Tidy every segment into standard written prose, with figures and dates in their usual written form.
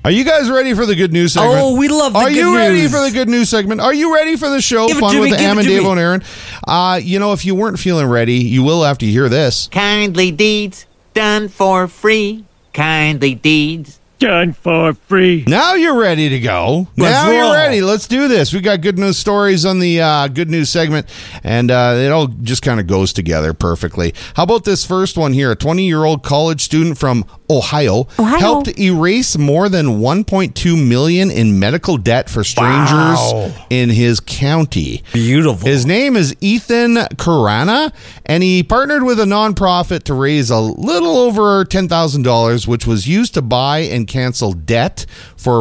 Are you guys ready for the good news segment? Oh, we love the good news. Are you ready for the good news segment? Are you ready for the show? Give it Fun to with me, Am give and it to Dave me. and Aaron. If you weren't feeling ready, you will after you hear this. Kindly deeds done for free. Kindly deeds Done for free. Now you're ready to go. Let's now you're roll. ready. Let's do this. We got good news stories on the good news segment, and it all just kind of goes together perfectly. How about this first one here? A 20-year-old college student from Ohio helped erase more than $1.2 million in medical debt for strangers in his county. Beautiful. His name is Ethan Karana, and he partnered with a nonprofit to raise a little over $10,000, which was used to buy and cancel debt for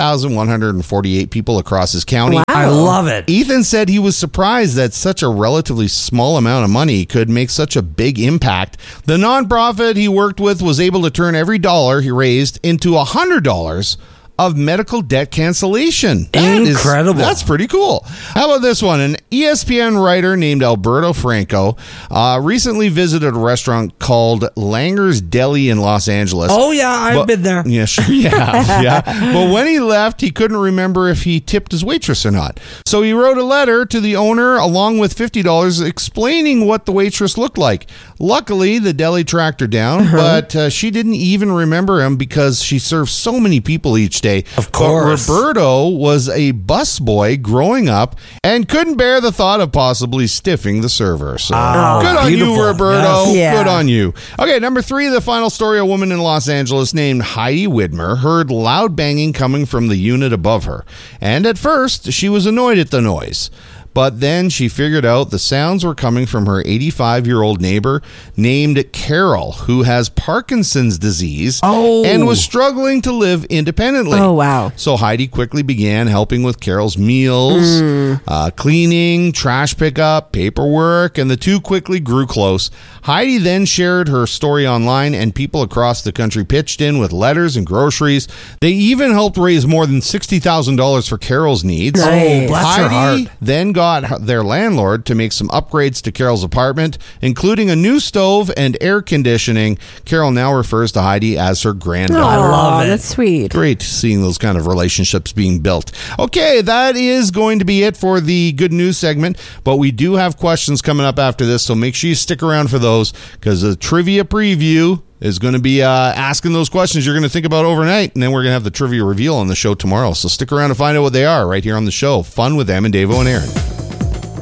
1,148 people across his county. Wow. I love it. Ethan said he was surprised that such a relatively small amount of money could make such a big impact. The nonprofit he worked with was able to turn every dollar he raised into $100 of medical debt cancellation. Incredible. That's pretty cool. How about this one? An ESPN writer named Alberto Franco recently visited a restaurant called Langer's Deli in Los Angeles. Oh, yeah, I've been there. Yeah, sure. Yeah. But when he left, he couldn't remember if he tipped his waitress or not. So he wrote a letter to the owner along with $50 explaining what the waitress looked like. Luckily, the deli tracked her down, but she didn't even remember him because she served so many people each day. Of course. But Roberto was a busboy growing up and couldn't bear the thought of possibly stiffing the server. So good on beautiful. you, Roberto. Yes. Yeah. Good on you. Okay, number 3, the final story. A woman in Los Angeles named Heidi Widmer heard loud banging coming from the unit above her. And at first, she was annoyed at the noise. But then she figured out the sounds were coming from her 85-year-old neighbor named Carol, who has Parkinson's disease and was struggling to live independently. Oh, wow. So Heidi quickly began helping with Carol's meals, cleaning, trash pickup, paperwork, and the two quickly grew close. Heidi then shared her story online, and people across the country pitched in with letters and groceries. They even helped raise more than $60,000 for Carol's needs. Nice. Oh, bless her Heidi heart. then got their landlord to make some upgrades to Carol's apartment, including a new stove and air conditioning. Carol now refers to Heidi as her granddaughter. I love Aw, it. That's sweet. Great seeing those kind of relationships being built. Okay, that is going to be it for the good news segment, but we do have questions coming up after this, so make sure you stick around for those, because the trivia preview is going to be asking those questions you're going to think about overnight, and then we're going to have the trivia reveal on the show tomorrow. So stick around to find out what they are right here on the show. Fun with Em and Davo and Aaron.